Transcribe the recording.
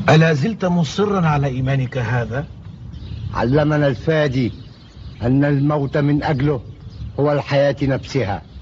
ألا زلت مصرا على إيمانك هذا؟ علمنا الفادي أن الموت من أجله هو الحياة نفسها.